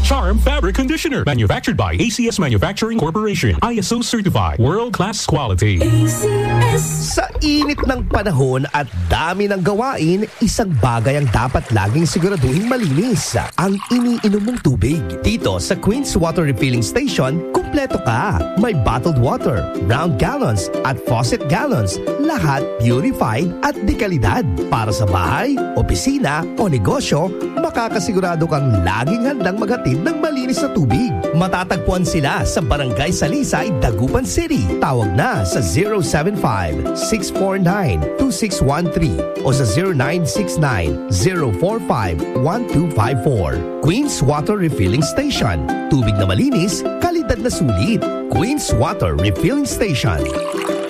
Charm Fabric Conditioner. Manufactured by ACS Manufacturing Corporation. ISO certified. World-class quality. Sa init ng panahon at dami ng gawain, isang bagay ang dapat laging siguraduhin malinis. Ang iniinom mong tubig. Dito sa Queen's Water Refilling Station, kumpleto ka. May bottled water, round gallons at faucet gallons. Lahat purified at dekalidad. Para sa bahay, opisina o negosyo, makakasigurado kang laging handang maghatid ng malinis na tubig. Matatagpuan sila sa Barangay Salisay, Dagupan City. Tawag na sa 075-649-2613 o sa 0969-045-1254. Queen's Water Refilling Station. Tubig na malinis, kalidad na sulit. Queen's Water Refilling Station.